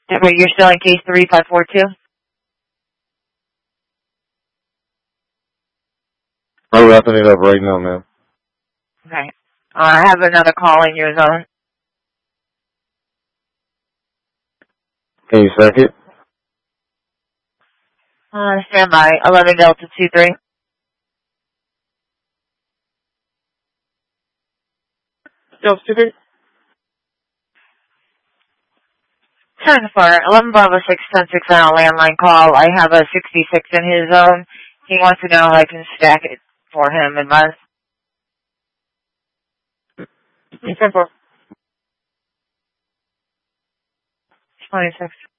Wait, you're still in case 3542? I'm wrapping it up right now, ma'am. Okay. I have another call in your zone. Can you check it? Stand by. 11 Delta 23. Delta 23. 10 for 11 Bravo 6, 10-6 on a landline call. I have a 66 in his zone. He wants to know how I can stack it for him in months. 10-4. 26.